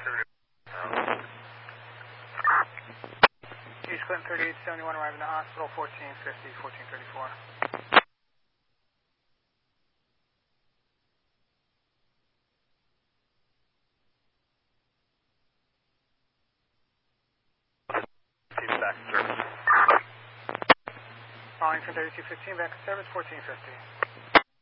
East Clinton 3871 arriving to hospital, 1450, 1434. Back to service. Arlington 3215, back to service, 1450.